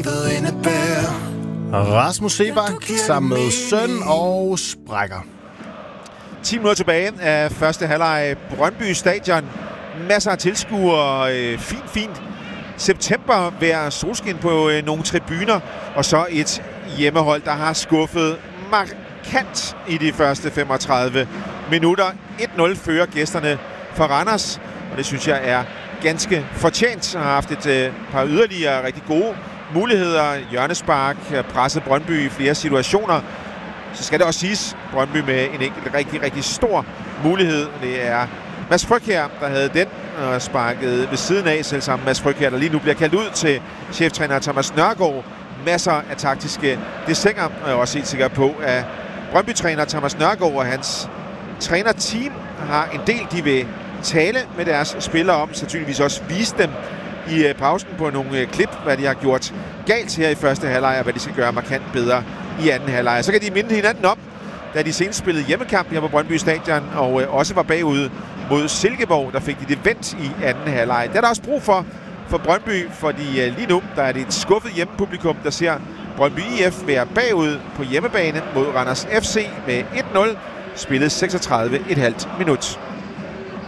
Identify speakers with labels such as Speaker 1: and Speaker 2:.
Speaker 1: Rasmus Seebach sammen med søn og sprækker.
Speaker 2: 10 minutter tilbage af første halvleg. Brøndby Stadion. Masser af tilskuere. Fint. Septembervejr, solskin på nogle tribuner. Og så et hjemmehold, der har skuffet markant i de første 35 minutter. 1-0 fører gæsterne for Randers. Og det synes jeg er ganske fortjent. Har haft et par yderligere rigtig gode muligheder. Hjørnespark, presset Brøndby i flere situationer. Så skal det også siges, Brøndby med en enkelt rigtig stor mulighed. Det er Mads Frygkjær, der havde den og sparket ved siden af. Selv sammen Mads Frygkjær, der lige nu bliver kaldt ud til cheftræner Thomas Nørgaard. Masser af taktiske desinger, og jeg er også helt sikker på, at Brøndby-træner Thomas Nørgaard og hans trænerteam har en del, de vil tale med deres spillere om. Sandsynligvis også vise dem i pausen på nogle klip, hvad de har gjort galt her i første halvleg, og hvad de skal gøre markant bedre i anden halvleg. Så kan de minde hinanden om, da de senest spillede hjemmekamp her på Brøndby Stadion, og også var bagud mod Silkeborg, der fik de det vendt i anden halvleg. Det er der også brug for Brøndby, fordi lige nu der er det et skuffet hjemmepublikum, der ser Brøndby IF være bagud på hjemmebane mod Randers FC med 1-0, spillet 36,5 minut.